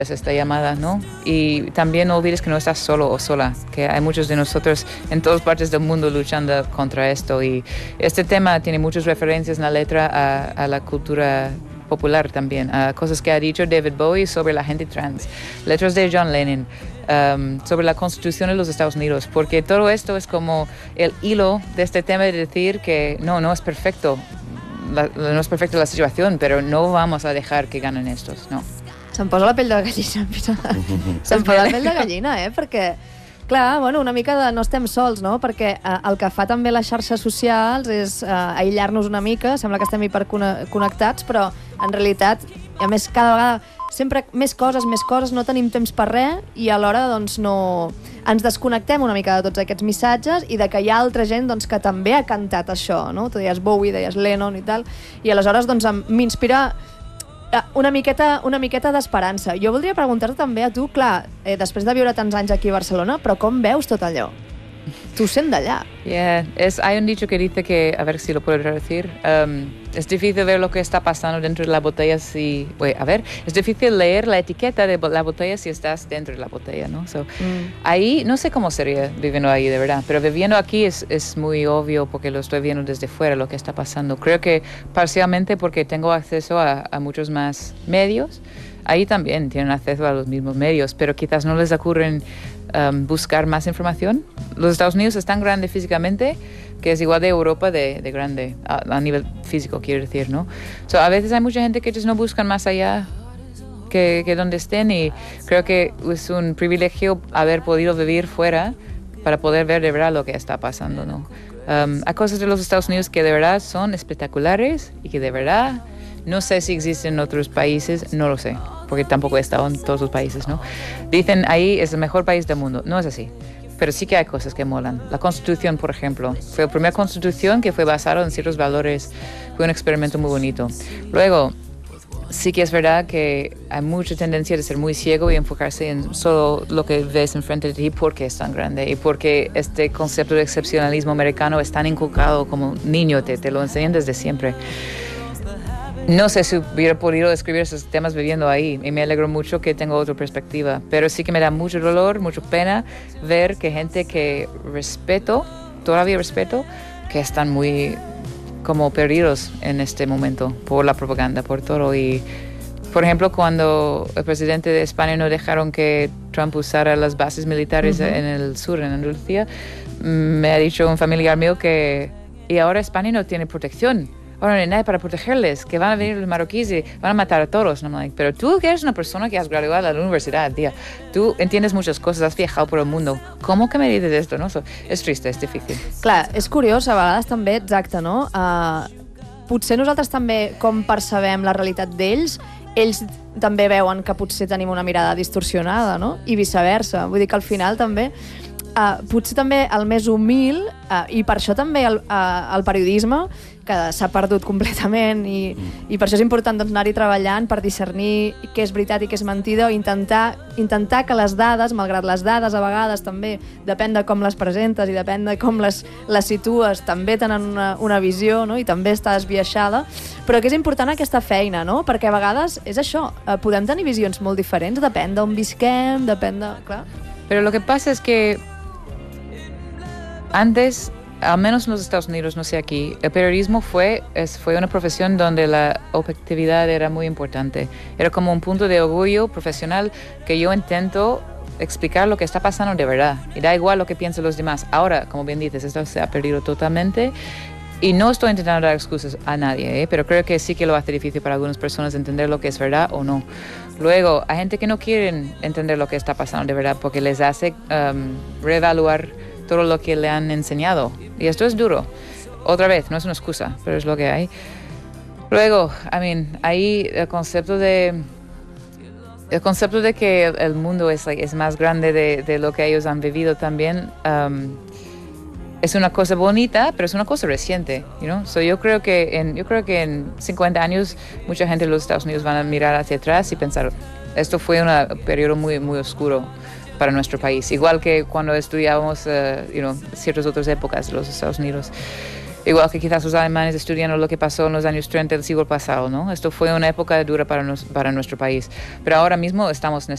esta llamada, ¿no? Y también no olvides que no estás solo o sola, que hay muchos de nosotros en todas partes del mundo luchando contra esto. Y este tema tiene muchas referencias en la letra a la cultura popular también, a cosas que ha dicho David Bowie sobre la gente trans, letras de John Lennon, sobre la Constitución de los Estados Unidos, porque todo esto es como el hilo de este tema de decir que no es perfecto, no es perfecta la situación, pero no vamos a dejar que ganen estos, no. Se'm posa la pell de gallina, se'm posa la pell de gallina, perquè, clar, bueno, una mica de no estem sols, no? Perquè el que fa també les xarxes socials és aïllar-nos una mica, sembla que estem hiperconnectats, però en realitat, i a més, cada vegada, sempre més coses, no tenim temps per res i alhora, doncs, no... Ens desconnectem una mica de tots aquests missatges i de que hi ha altra gent, doncs, que també ha cantat això, no? Tu deies Bowie, deies Lennon i tal, i aleshores, doncs, m'inspira una miqueta d'esperança. Jo voldria preguntar-te també a tu, clar, després de viure tants anys aquí a Barcelona, però com veus tot allò? Tu sent d'allà. Hay un dicho que dice que, a ver si lo puedo traducir, es difícil ver lo que está pasando dentro de la botella si... es difícil leer la etiqueta de la botella si estás dentro de la botella, ¿no? Ahí, no sé cómo sería viviendo ahí, de verdad, pero viviendo aquí es muy obvio porque lo estoy viendo desde fuera lo que está pasando. Creo que parcialmente porque tengo acceso a muchos más medios. Ahí también tienen acceso a los mismos medios, pero quizás no les ocurren buscar más información. Los Estados Unidos es tan grande físicamente que es igual de Europa de grande, a nivel físico, quiero decir, ¿no? A veces hay mucha gente que no buscan más allá que donde estén y creo que es un privilegio haber podido vivir fuera para poder ver de verdad lo que está pasando, ¿no? Hay cosas de los Estados Unidos que de verdad son espectaculares y que de verdad no sé si existen en otros países, no lo sé, porque tampoco he estado en todos los países, ¿no? Dicen ahí es el mejor país del mundo, no es así, pero sí que hay cosas que molan. La Constitución, por ejemplo, fue la primera Constitución que fue basada en ciertos valores, fue un experimento muy bonito. Luego, sí que es verdad que hay mucha tendencia de ser muy ciego y enfocarse en solo lo que ves enfrente de ti porque es tan grande y porque este concepto de excepcionalismo americano es tan inculcado como niño, te lo enseñan desde siempre. No sé si hubiera podido escribir esos temas viviendo ahí y me alegro mucho que tengo otra perspectiva, pero sí que me da mucho dolor, mucha pena ver que gente que todavía respeto, que están muy como perdidos en este momento por la propaganda, por todo. Y, por ejemplo, cuando el presidente de España no dejaron que Trump usara las bases militares en el sur, en Andalucía, me ha dicho un familiar mío y ahora España no tiene protección. Ahora no hay nadie para protegerles, que van a venir los marroquíes y van a matar a todos. ¿No? Pero tú que eres una persona que has graduado de la universidad, tía, tú entiendes muchas cosas, has viajado por el mundo. ¿Cómo que me dices esto? No? És trist, és difícil. Clar, és curiós, a vegades també, exacte, no? Potser nosaltres també, com percebem la realitat d'ells, ells també veuen que potser tenim una mirada distorsionada, no? I viceversa. Vull dir que al final també potser també el més humil i per això també el periodisme que s'ha perdut completament i per això és important doncs, anar-hi treballant per discernir què és veritat i què és mentida o intentar que les dades, malgrat les dades a vegades també depèn de com les presentes i depèn de com les situes, també tenen una visió, no? I també està esbiaixada, però que és important aquesta feina, no? Perquè a vegades és això, podem tenir visions molt diferents, depèn d'on visquem, depèn de... Clar. Pero lo que pasa es que antes, al menos en los Estados Unidos, no sé aquí, el periodismo fue una profesión donde la objetividad era muy importante. Era como un punto de orgullo profesional que yo intento explicar lo que está pasando de verdad. Y da igual lo que piensen los demás. Ahora, como bien dices, esto se ha perdido totalmente. Y no estoy intentando dar excusas a nadie, pero creo que sí que lo hace difícil para algunas personas entender lo que es verdad o no. Luego, hay gente que no quiere entender lo que está pasando de verdad porque les hace reevaluar todo lo que le han enseñado. Y esto es duro. Otra vez, no es una excusa, pero es lo que hay. Luego, ahí el concepto de que el mundo es más grande de lo que ellos han vivido también, es una cosa bonita, pero es una cosa reciente, you know? Yo creo que en 50 años mucha gente de los Estados Unidos van a mirar hacia atrás y pensar, esto fue un periodo muy, muy oscuro para nuestro país, igual que cuando estudiábamos ciertas otras épocas de los Estados Unidos, igual que quizás los alemanes estudiando lo que pasó en los años 30 del siglo pasado, ¿no? Esto fue una época dura para nuestro país, pero ahora mismo estamos en